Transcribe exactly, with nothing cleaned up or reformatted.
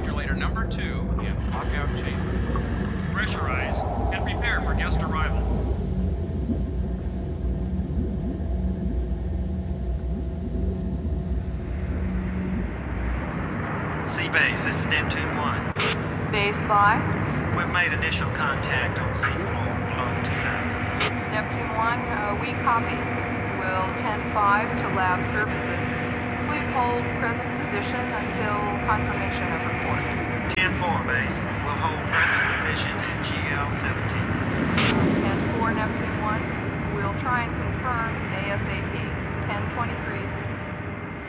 Ejaculator number two in lockout chamber. Pressurize and prepare for guest arrival. C-Base, this is Neptune one. Base by? We've made initial contact on seafloor below two thousand. Neptune one, uh, we copy. We'll ten five to lab services. Please hold present position until confirmation of report. ten four, Base. We'll hold present position at G L seventeen. ten four, Neptune one. We'll try and confirm ASAP. ten twenty-three.